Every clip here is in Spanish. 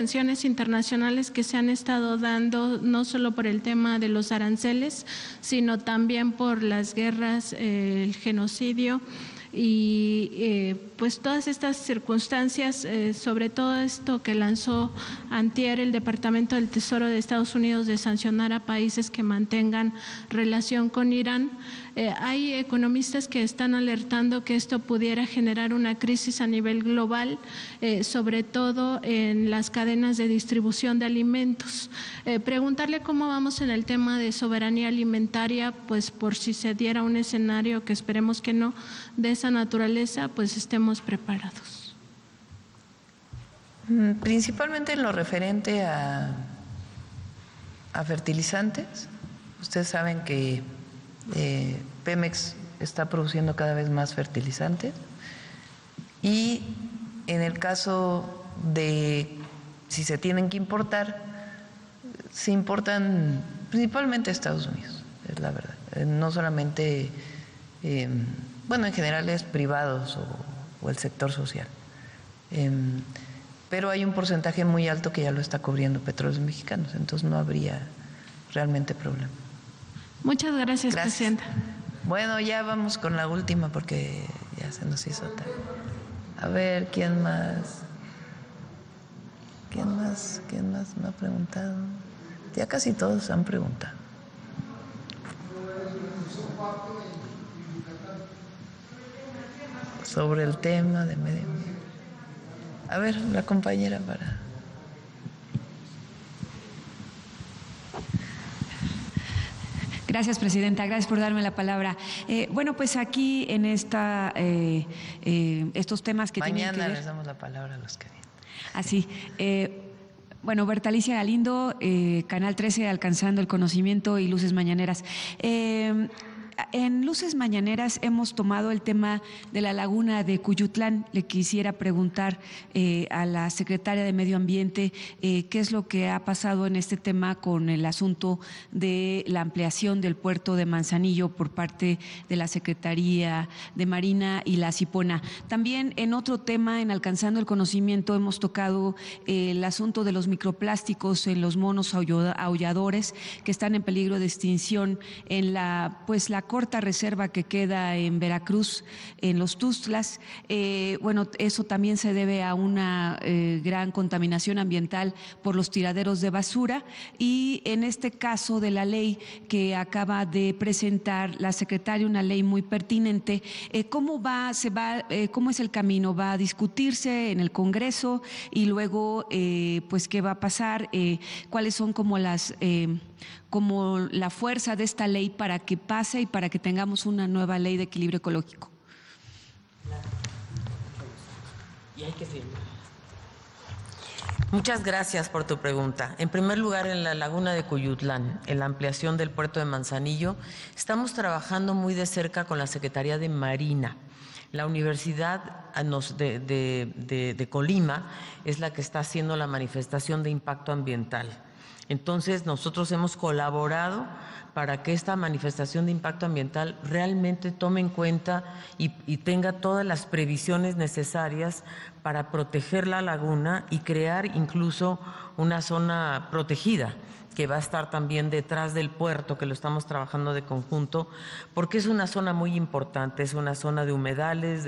Sanciones internacionales que se han estado dando no solo por el tema de los aranceles, sino también por las guerras, el genocidio y pues todas estas circunstancias, sobre todo esto que lanzó antier el Departamento del Tesoro de Estados Unidos de sancionar a países que mantengan relación con Irán. Hay economistas que están alertando que esto pudiera generar una crisis a nivel global, sobre todo en las cadenas de distribución de alimentos. Preguntarle cómo vamos en el tema de soberanía alimentaria, pues por si se diera un escenario que esperemos que no, de esa naturaleza, pues estemos preparados. Principalmente en lo referente a fertilizantes. Ustedes saben que Pemex está produciendo cada vez más fertilizantes y en el caso de si se tienen que importar, se importan principalmente a Estados Unidos, es la verdad. No solamente, bueno, en general es privados o el sector social. Pero hay un porcentaje muy alto que ya lo está cubriendo Petróleos Mexicanos, entonces no habría realmente problema. Muchas gracias, Presidenta. Bueno, ya vamos con la última porque ya se nos hizo tarde. A ver, ¿quién más? ¿Quién más me ha preguntado? Ya casi todos han preguntado. Sobre el tema de medio ambiente. A ver, la compañera para... Gracias, Presidenta. Gracias por darme la palabra. Bueno, pues aquí en estos temas que tienen que ver... Mañana les damos la palabra a los que vienen. Así. Bueno, Berta Alicia Galindo, Canal 13, Alcanzando el Conocimiento y Luces Mañaneras. En Luces Mañaneras hemos tomado el tema de la laguna de Cuyutlán. Le quisiera preguntar a la secretaria de Medio Ambiente qué es lo que ha pasado en este tema con el asunto de la ampliación del puerto de Manzanillo por parte de la Secretaría de Marina y la Cipona. También en otro tema, en Alcanzando el Conocimiento, hemos tocado el asunto de los microplásticos en los monos aulladores que están en peligro de extinción en la corta reserva que queda en Veracruz, en los Tuxtlas. Bueno, eso también se debe a una gran contaminación ambiental por los tiraderos de basura y en este caso de la ley que acaba de presentar la secretaria, una ley muy pertinente, ¿cómo es el camino? ¿Va a discutirse en el Congreso y luego pues qué va a pasar? ¿Cuáles son como la fuerza de esta ley para que pase y para que tengamos una nueva ley de equilibrio ecológico? Muchas gracias por tu pregunta. En primer lugar, en la laguna de Cuyutlán, en la ampliación del puerto de Manzanillo, estamos trabajando muy de cerca con la Secretaría de Marina. La Universidad de Colima es la que está haciendo la manifestación de impacto ambiental. Entonces, nosotros hemos colaborado para que esta manifestación de impacto ambiental realmente tome en cuenta y tenga todas las previsiones necesarias para proteger la laguna y crear incluso una zona protegida que va a estar también detrás del puerto, que lo estamos trabajando de conjunto, porque es una zona muy importante, es una zona de humedales,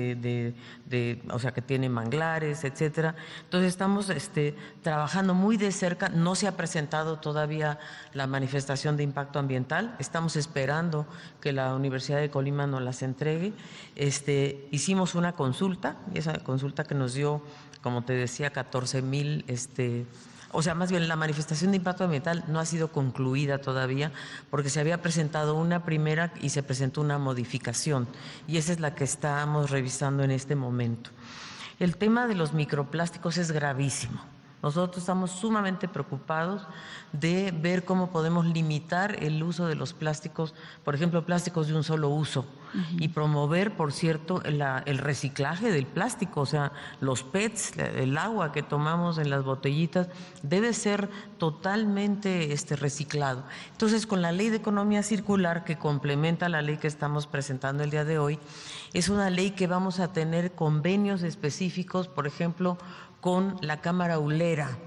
o sea, que tiene manglares, etcétera. Entonces estamos trabajando muy de cerca. No se ha presentado todavía la manifestación de impacto ambiental, estamos esperando que la Universidad de Colima nos las entregue. Hicimos una consulta, y esa consulta que nos dio, como te decía, 14,000 o sea, más bien la manifestación de impacto ambiental no ha sido concluida todavía porque se había presentado una primera y se presentó una modificación y esa es la que estamos revisando en este momento. El tema de los microplásticos es gravísimo. Nosotros estamos sumamente preocupados de ver cómo podemos limitar el uso de los plásticos, por ejemplo, plásticos de un solo uso, y promover, por cierto, el reciclaje del plástico, o sea, los PETs, el agua que tomamos en las botellitas, debe ser totalmente reciclado. Entonces, con la Ley de Economía Circular, que complementa la ley que estamos presentando el día de hoy, es una ley que vamos a tener convenios específicos, por ejemplo, con la Cámara Hulera